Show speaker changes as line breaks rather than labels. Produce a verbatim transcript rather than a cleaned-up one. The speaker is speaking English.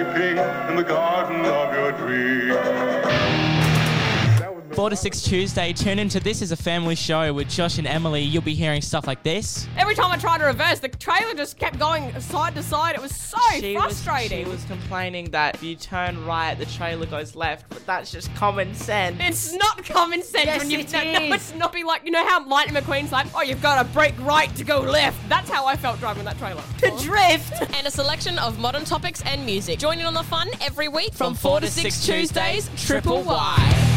sleeping in the garden of your dreams.
Four to six Tuesday, tune into This Is a Family Show with Josh and Emily. You'll be hearing stuff like this.
Every time I tried to reverse, the trailer just kept going side to side. It was so
she
frustrating.
Was, she was complaining that if you turn right, the trailer goes left, but that's just common sense.
It's not common sense.
Yes,
when you,
it
no,
is.
no, it's not be like, you know how Lightning McQueen's like, oh, you've got to brake right to go left. That's how I felt driving that trailer.
To drift.
And a selection of modern topics and music. Join in on the fun every week
From four to six Tuesdays, Triple Y.